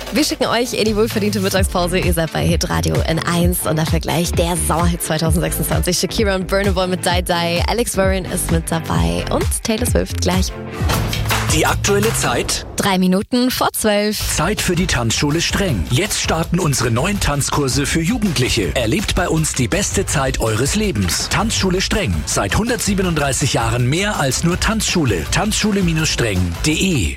Wir schicken euch in die wohlverdiente Mittagspause. Ihr seid bei Hitradio N1 und dafür gleich der Sommerhit 2026. Shakira und Burna Boy mit Die Die. Alex Warren ist mit dabei und Taylor Swift gleich. Die aktuelle Zeit? 3 Minuten vor 12. Zeit für die Tanzschule Streng. Jetzt starten unsere neuen Tanzkurse für Jugendliche. Erlebt bei uns die beste Zeit eures Lebens. Tanzschule Streng. Seit 137 Jahren mehr als nur Tanzschule. Tanzschule-streng.de.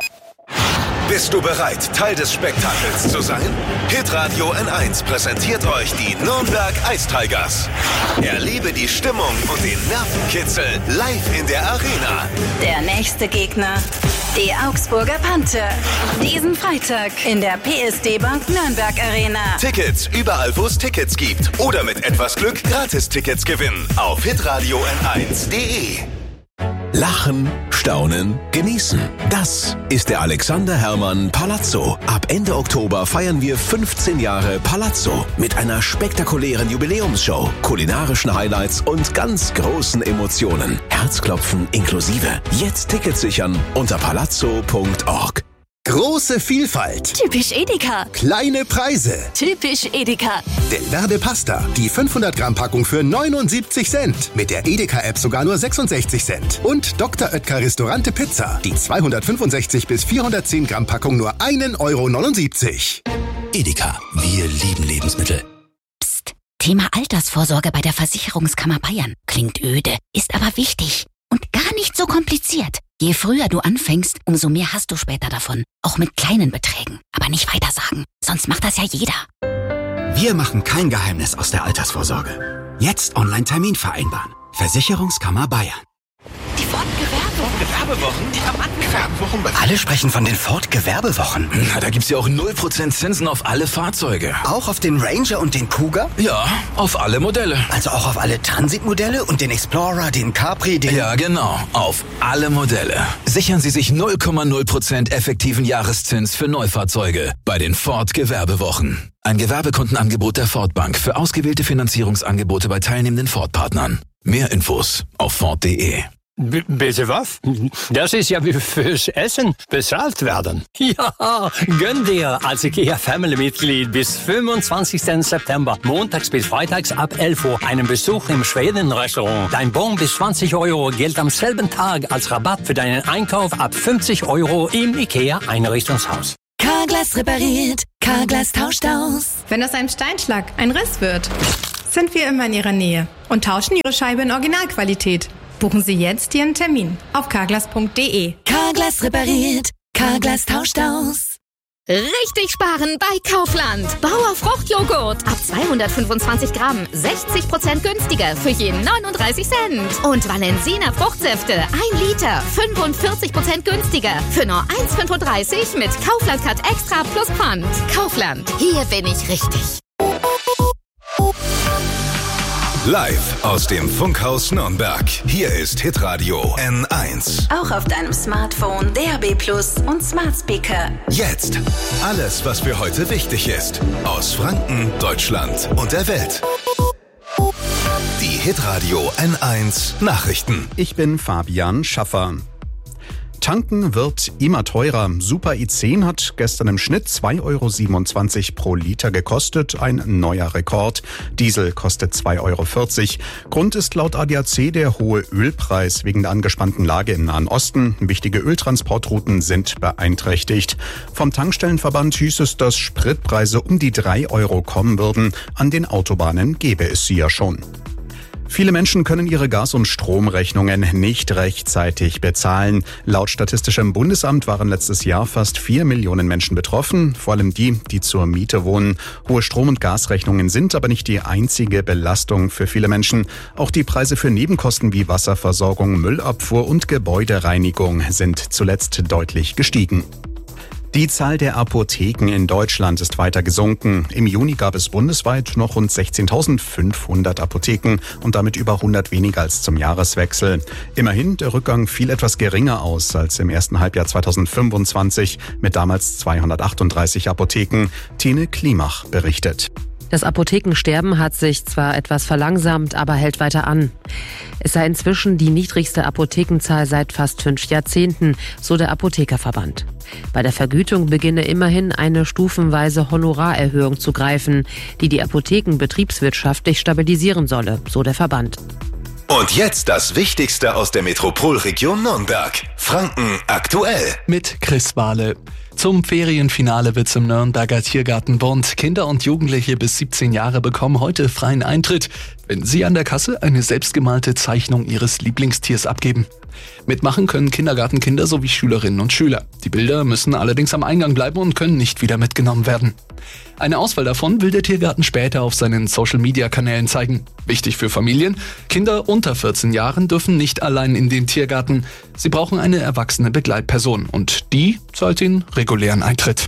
Bist du bereit, Teil des Spektakels zu sein? Hitradio N1 präsentiert euch die Nürnberg Ice Tigers. Erlebe die Stimmung und den Nervenkitzel live in der Arena. Der nächste Gegner, die Augsburger Panther. Diesen Freitag in der PSD Bank Nürnberg Arena. Tickets überall, wo es Tickets gibt. Oder mit etwas Glück Gratis-Tickets gewinnen auf hitradio n1.de. Lachen, staunen, genießen. Das ist der Alexander Herrmann Palazzo. Ab Ende Oktober feiern wir 15 Jahre Palazzo mit einer spektakulären Jubiläumsshow, kulinarischen Highlights und ganz großen Emotionen. Herzklopfen inklusive. Jetzt Tickets sichern unter palazzo.org. Große Vielfalt. Typisch Edeka. Kleine Preise. Typisch Edeka. Del Verde Pasta. Die 500 Gramm Packung für 79 Cent. Mit der Edeka-App sogar nur 66 Cent. Und Dr. Oetker Restaurante Pizza. Die 265 bis 410 Gramm Packung nur 1,79 €. Edeka. Wir lieben Lebensmittel. Psst. Thema Altersvorsorge bei der Versicherungskammer Bayern. Klingt öde, ist aber wichtig. Und gar nicht so kompliziert. Je früher du anfängst, umso mehr hast du später davon. Auch mit kleinen Beträgen. Aber nicht weitersagen, sonst macht das ja jeder. Wir machen kein Geheimnis aus der Altersvorsorge. Jetzt Online-Termin vereinbaren. Versicherungskammer Bayern. Die Ford-Gewerbewochen? Gewerbewochen? Alle sprechen von den Ford-Gewerbewochen. Na, da gibt's ja auch 0% Zinsen auf alle Fahrzeuge. Auch auf den Ranger und den Cougar? Ja, auf alle Modelle. Also auch auf alle Transit-Modelle und den Explorer, den Capri, den... Ja, genau. Auf alle Modelle. Sichern Sie sich 0,0% effektiven Jahreszins für Neufahrzeuge bei den Ford-Gewerbewochen. Ein Gewerbekundenangebot der Ford Bank für ausgewählte Finanzierungsangebote bei teilnehmenden Ford-Partnern. Mehr Infos auf Ford.de. Bitte was? Das ist ja wie fürs Essen bezahlt werden. Ja, gönn dir als IKEA-Family-Mitglied bis 25. September, montags bis freitags ab 11 Uhr, einen Besuch im Schweden-Restaurant. Dein Bon bis 20 € gilt am selben Tag als Rabatt für deinen Einkauf ab 50 € im IKEA-Einrichtungshaus. Carglass repariert, Carglass tauscht aus. Wenn aus einem Steinschlag ein Riss wird, sind wir immer in Ihrer Nähe und tauschen Ihre Scheibe in Originalqualität. Buchen Sie jetzt Ihren Termin auf carglass.de. Carglass repariert, Carglass tauscht aus. Richtig sparen bei Kaufland. Bauer Fruchtjoghurt ab 225 Gramm, 60% günstiger für je 39 Cent. Und Valensina Fruchtsäfte 1 Liter, 45% günstiger für nur 1,35 mit Kaufland-Card Extra plus Pfand. Kaufland, hier bin ich richtig. Live aus dem Funkhaus Nürnberg. Hier ist Hitradio N1. Auch auf deinem Smartphone, DAB+ und Smart Speaker. Jetzt alles, was für heute wichtig ist. Aus Franken, Deutschland und der Welt. Die Hitradio N1 Nachrichten. Ich bin Fabian Schaffer. Tanken wird immer teurer. Super i10 hat gestern im Schnitt 2,27 € pro Liter gekostet. Ein neuer Rekord. Diesel kostet 2,40 €. Grund ist laut ADAC der hohe Ölpreis wegen der angespannten Lage im Nahen Osten. Wichtige Öltransportrouten sind beeinträchtigt. Vom Tankstellenverband hieß es, dass Spritpreise um die 3 € kommen würden. An den Autobahnen gäbe es sie ja schon. Viele Menschen können ihre Gas- und Stromrechnungen nicht rechtzeitig bezahlen. Laut Statistischem Bundesamt waren letztes Jahr fast 4 Millionen Menschen betroffen, vor allem die, die zur Miete wohnen. Hohe Strom- und Gasrechnungen sind aber nicht die einzige Belastung für viele Menschen. Auch die Preise für Nebenkosten wie Wasserversorgung, Müllabfuhr und Gebäudereinigung sind zuletzt deutlich gestiegen. Die Zahl der Apotheken in Deutschland ist weiter gesunken. Im Juni gab es bundesweit noch rund 16.500 Apotheken und damit über 100 weniger als zum Jahreswechsel. Immerhin, der Rückgang fiel etwas geringer aus als im ersten Halbjahr 2025 mit damals 238 Apotheken. Tine Klimach berichtet. Das Apothekensterben hat sich zwar etwas verlangsamt, aber hält weiter an. Es sei inzwischen die niedrigste Apothekenzahl seit fast 5 Jahrzehnten, so der Apothekerverband. Bei der Vergütung beginne immerhin eine stufenweise Honorarerhöhung zu greifen, die die Apotheken betriebswirtschaftlich stabilisieren solle, so der Verband. Und jetzt das Wichtigste aus der Metropolregion Nürnberg. Franken aktuell. Mit Chris Wahle. Zum Ferienfinale wird's im Nürnberger Tiergartenbund. Kinder und Jugendliche bis 17 Jahre bekommen heute freien Eintritt, wenn sie an der Kasse eine selbstgemalte Zeichnung ihres Lieblingstiers abgeben. Mitmachen können Kindergartenkinder sowie Schülerinnen und Schüler. Die Bilder müssen allerdings am Eingang bleiben und können nicht wieder mitgenommen werden. Eine Auswahl davon will der Tiergarten später auf seinen Social-Media-Kanälen zeigen. Wichtig für Familien: Kinder unter 14 Jahren dürfen nicht allein in den Tiergarten. Sie brauchen eine erwachsene Begleitperson und die zahlt den regulären Eintritt.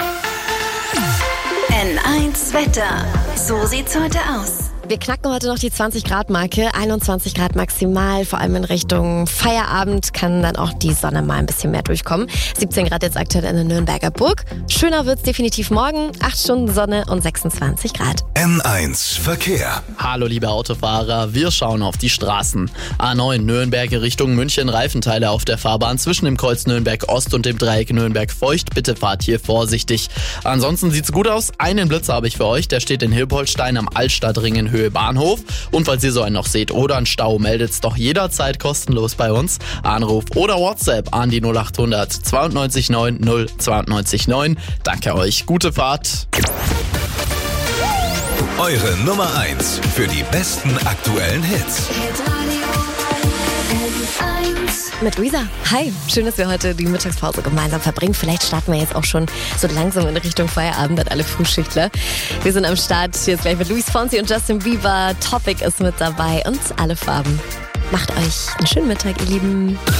N1 Wetter. So sieht's heute aus. Wir knacken heute noch die 20-Grad-Marke, 21 Grad maximal, vor allem in Richtung Feierabend kann dann auch die Sonne mal ein bisschen mehr durchkommen. 17 Grad jetzt aktuell in der Nürnberger Burg. Schöner wird's definitiv morgen, 8 Stunden Sonne und 26 Grad. N1 Verkehr. Hallo liebe Autofahrer, wir schauen auf die Straßen. A9 Nürnberg Richtung München, Reifenteile auf der Fahrbahn zwischen dem Kreuz Nürnberg Ost und dem Dreieck Nürnberg Feucht. Bitte fahrt hier vorsichtig. Ansonsten sieht's gut aus. Einen Blitzer habe ich für euch, der steht in Hilpoltstein am Altstadtring in Höhe Bahnhof. Und falls ihr so einen noch seht oder einen Stau, meldet's doch jederzeit kostenlos bei uns. Anruf oder WhatsApp an die 0800 92 9 092 9. Danke euch, gute Fahrt. Eure Nummer 1 für die besten aktuellen Hits. Mit Luisa. Hi, schön, dass wir heute die Mittagspause gemeinsam verbringen. Vielleicht starten wir jetzt auch schon so langsam in Richtung Feierabend an alle Frühschichtler. Wir sind am Start jetzt gleich mit Luis Fonsi und Justin Bieber. Topic ist mit dabei und alle Farben. Macht euch einen schönen Mittag, ihr Lieben.